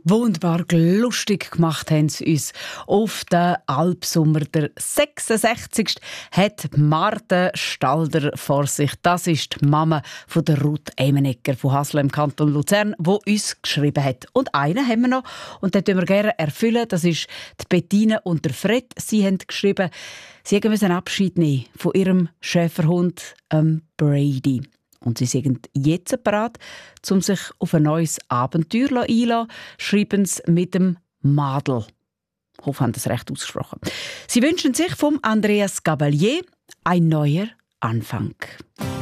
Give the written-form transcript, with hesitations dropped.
Wunderbar lustig gemacht haben sie uns auf den Alpsommer. Der 66. hat Marthe Stalder vor sich. Das ist die Mama von der Ruth Emenegger von Hasle im Kanton Luzern, die uns geschrieben hat. Und einen haben wir noch, und den tun wir gerne erfüllen. Das ist die Bettine und der Fred. Sie haben geschrieben, sie müssen Abschied nehmen von ihrem Schäferhund Brady. Und sie sind jetzt bereit, um sich auf ein neues Abenteuer einzulassen, schreiben sie mit dem Madel. Ich hoffe, ich habe das recht ausgesprochen. Sie wünschen sich vom Andreas Gabalier ein neuer Anfang.